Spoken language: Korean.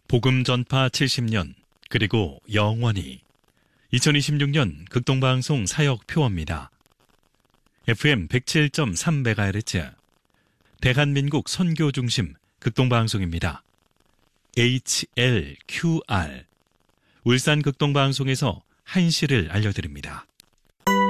복음 전파 70년, 그리고 영원히. 2026년 극동방송 사역 표어입니다. FM 107.3MHz, 대한민국 선교 중심 극동방송입니다. HLQR, 울산 극동방송에서 한시를 알려드립니다.